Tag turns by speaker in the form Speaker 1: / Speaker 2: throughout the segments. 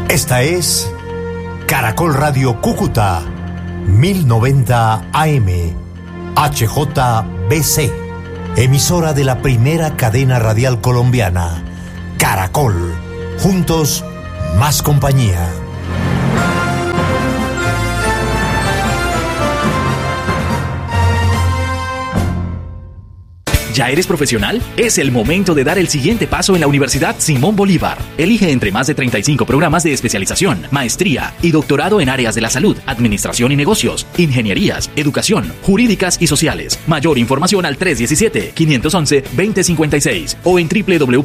Speaker 1: Esta es Caracol Radio Cúcuta, 1090 AM, HJBC, emisora de la primera cadena radial colombiana, Caracol. Juntos, más compañía.
Speaker 2: ¿Ya eres profesional? Es el momento de dar el siguiente paso en la Universidad Simón Bolívar. Elige entre más de 35 programas de especialización, maestría y doctorado en áreas de la salud, administración y negocios, ingenierías, educación, jurídicas y sociales. Mayor información al 317-511-2056 o en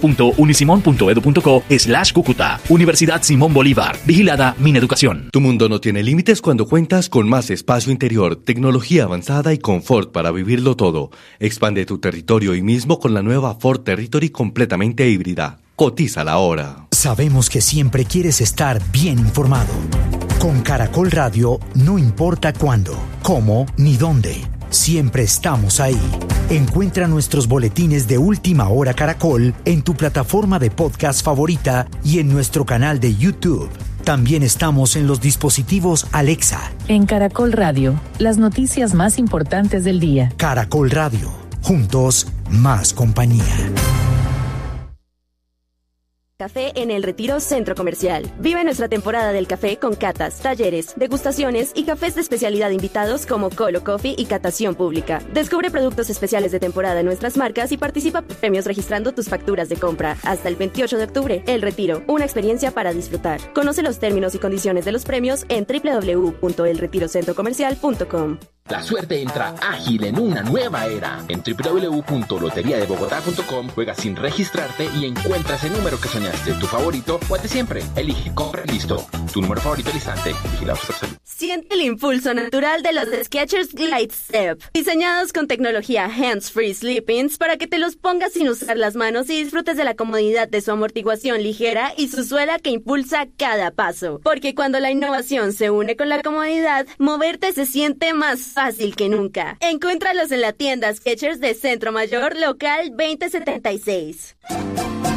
Speaker 2: www.unisimon.edu.co/Cúcuta. Universidad Simón Bolívar. Vigilada Mineducación.
Speaker 3: Tu mundo no tiene límites cuando cuentas con más espacio interior, tecnología avanzada y confort para vivirlo todo. Expande tu territorio hoy mismo con la nueva Ford Territory completamente híbrida. Cotízala ahora.
Speaker 1: Sabemos que siempre quieres estar bien informado. Con Caracol Radio, no importa cuándo, cómo ni dónde. Siempre estamos ahí. Encuentra nuestros boletines de Última Hora Caracol en tu plataforma de podcast favorita y en nuestro canal de YouTube. También estamos en los dispositivos Alexa.
Speaker 4: En Caracol Radio, las noticias más importantes del día.
Speaker 1: Caracol Radio. Juntos, más compañía.
Speaker 5: Café en El Retiro Centro Comercial. Vive nuestra temporada del café con catas, talleres, degustaciones y cafés de especialidad invitados como Colo Coffee y catación pública. Descubre productos especiales de temporada en nuestras marcas y participa por premios registrando tus facturas de compra. Hasta el 28 de octubre, El Retiro, una experiencia para disfrutar. Conoce los términos y condiciones de los premios en www.elretirocentrocomercial.com.
Speaker 6: La suerte entra ágil en una nueva era. En www.loteriadebogotá.com juega sin registrarte y encuentras el número que soñaste, tu favorito o el de siempre. Elige, compra y listo. Tu número favorito al instante. Vigilado Supersalud.
Speaker 5: Siente el impulso natural de los Skechers Glide Step, diseñados con tecnología hands-free sleep-ins para que te los pongas sin usar las manos y disfrutes de la comodidad de su amortiguación ligera y su suela que impulsa cada paso. Porque cuando la innovación se une con la comodidad, moverte se siente más fácil que nunca. Encuéntralos en la tienda Skechers de Centro Mayor, local 2076.